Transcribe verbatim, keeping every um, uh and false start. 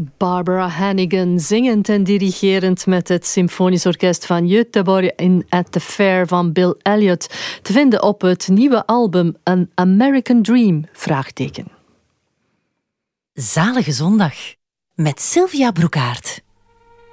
Barbara Hannigan, zingend en dirigerend met het Symfonisch Orkest van Göteborg in At the Fair van Bill Elliott. Te vinden op het nieuwe album An American Dream? Vraagteken. Zalige zondag met Sylvia Broekaert.